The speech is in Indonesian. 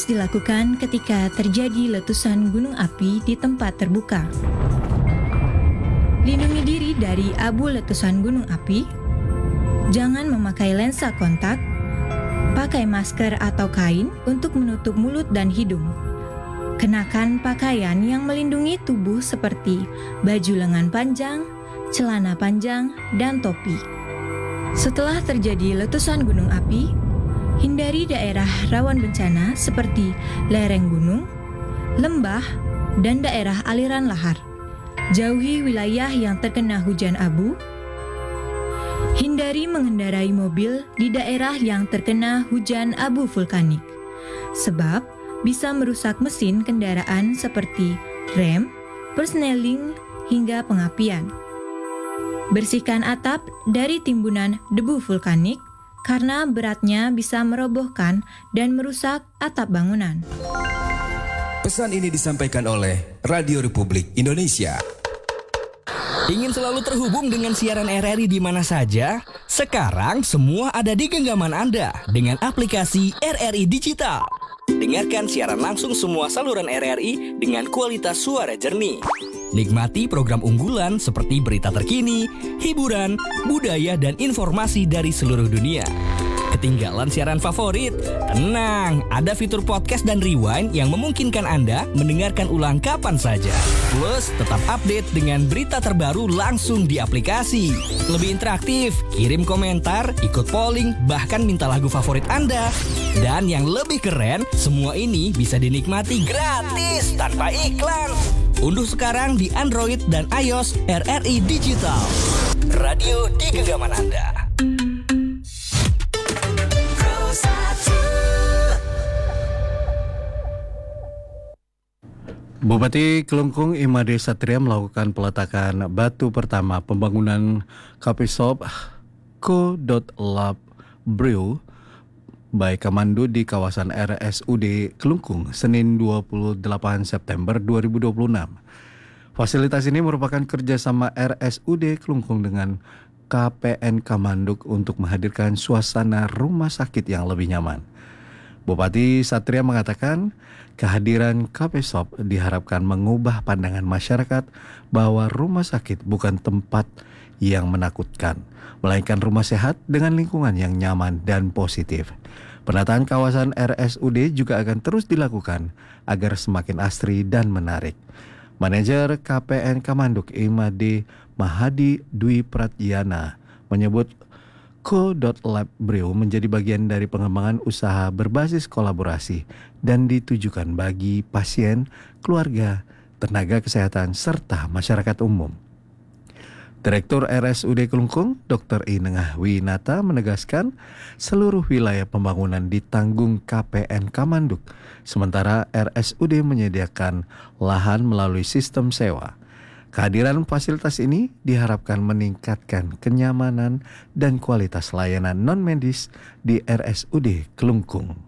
harus dilakukan ketika terjadi letusan gunung api di tempat terbuka. Lindungi diri dari abu letusan gunung api. Jangan memakai lensa kontak. Pakai masker atau kain untuk menutup mulut dan hidung. Kenakan pakaian yang melindungi tubuh seperti baju lengan panjang, celana panjang, dan topi. Setelah terjadi letusan gunung api, hindari daerah rawan bencana seperti lereng gunung, lembah, dan daerah aliran lahar. Jauhi wilayah yang terkena hujan abu. Hindari mengendarai mobil di daerah yang terkena hujan abu vulkanik, sebab bisa merusak mesin kendaraan seperti rem, persneling, hingga pengapian. Bersihkan atap dari timbunan debu vulkanik karena beratnya bisa merobohkan dan merusak atap bangunan. Pesan ini disampaikan oleh Radio Republik Indonesia. Ingin selalu terhubung dengan siaran RRI di mana saja? Sekarang semua ada di genggaman Anda dengan aplikasi RRI Digital. Dengarkan siaran langsung semua saluran RRI dengan kualitas suara jernih. Nikmati program unggulan seperti berita terkini, hiburan, budaya, dan informasi dari seluruh dunia. Ketinggalan siaran favorit? Tenang, ada fitur podcast dan rewind yang memungkinkan Anda mendengarkan ulang kapan saja. Plus, tetap update dengan berita terbaru langsung di aplikasi. Lebih interaktif, kirim komentar, ikut polling, bahkan minta lagu favorit Anda. Dan yang lebih keren, semua ini bisa dinikmati gratis tanpa iklan. Unduh sekarang di Android dan iOS RRI Digital. Radio di genggaman Anda. Bupati Kelungkung Imade Satria melakukan peletakan batu pertama pembangunan Coffeeshop Co.Lab Brew by Kamando di kawasan RSUD Kelungkung Senin 28 September 2026. Fasilitas ini merupakan kerjasama RSUD Kelungkung dengan KPN Kamanduk untuk menghadirkan suasana rumah sakit yang lebih nyaman. Bupati Satria mengatakan kehadiran Coffeeshop diharapkan mengubah pandangan masyarakat bahwa rumah sakit bukan tempat yang menakutkan, melainkan rumah sehat dengan lingkungan yang nyaman dan positif. Penataan kawasan RSUD juga akan terus dilakukan agar semakin asri dan menarik. Manajer KPN Kamanduk Imade Mahadi Dwi Pratyana menyebut Co.Lab Brew menjadi bagian dari pengembangan usaha berbasis kolaborasi dan ditujukan bagi pasien, keluarga, tenaga kesehatan, serta masyarakat umum. Direktur RSUD Kelungkung, Dr. Inengah Winata menegaskan seluruh wilayah pembangunan ditanggung KPN Kamanduk, sementara RSUD menyediakan lahan melalui sistem sewa. Kehadiran fasilitas ini diharapkan meningkatkan kenyamanan dan kualitas layanan non-medis di RSUD Kelungkung.